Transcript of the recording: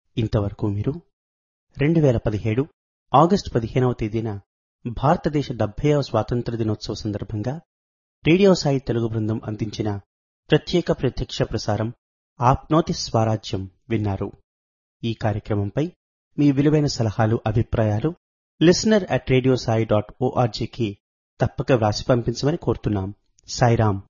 ఇంతవరకు మీరు 2017 ఆగస్టు 15వ తేదీన భారతదేశ 70వ స్వాతంత్ర్య దినోత్సవ సందర్భంగా రేడియో సాయి తెలుగు బృందం అందించిన ప్రత్యేక ప్రత్యక్ష ప్రసారం ఆప్నోతి స్వరాజ్యం విన్నారు. ఈ కార్యక్రమంపై మీ విలువైన సలహాలు, అభిప్రాయాలు listener@radiosai.org కి తప్పక వ్రాసి పంపించమని కోరుతున్నాం. సాయిరాం.